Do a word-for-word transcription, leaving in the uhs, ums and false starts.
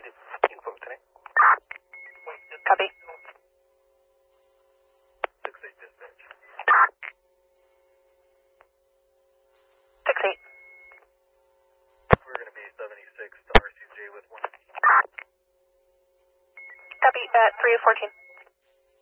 Info today. Copy. six eight dispatch. six eight. We're going to be seventy-six to R C J with one. Copy, uh, three oh fourteen.